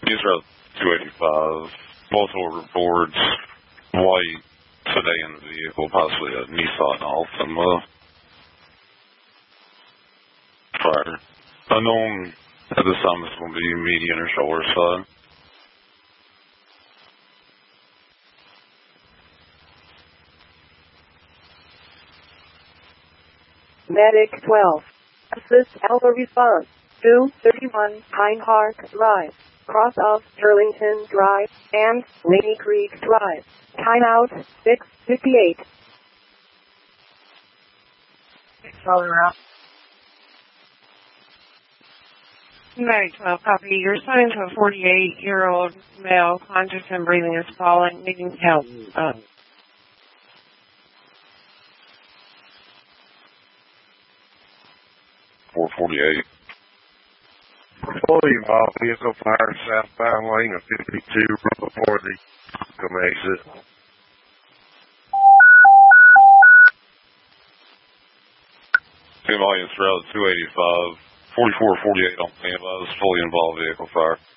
News Route 285. Multiple reports. White sedan vehicle, possibly a Nissan Altima. Fire. Unknown at this time is going to be median or shoulder side. Medic 12. Assist Alpha response. 231 Pine Park Drive. Cross of Turlington Drive and Laney Creek Drive. Timeout 6:58. Solid route. Medic 12, copy. You're assigned to a 48-year-old male, conscious and breathing is falling, needing help. 448. Fully involved vehicle fire southbound lane of 52 right before the exit. Team audience route 285. 4448 on standby. Fully involved vehicle fire.